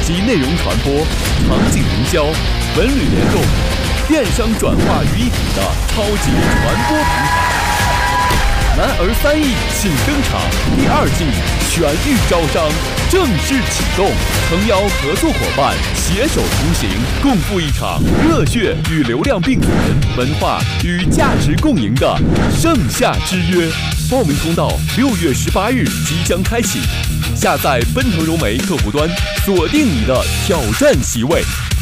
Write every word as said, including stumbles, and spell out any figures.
及内容传播、场景营销、文旅联动、电商转化于一体的超级传播平台。男儿三亿请登场，第二季选育招商正式启动，诚邀合作伙伴携手同行，共赴一场热血与流量并存、文化与价值共赢的盛夏之约。报名通道六月十八日即将开启，下载奔腾融媒客户端，锁定你的挑战席位。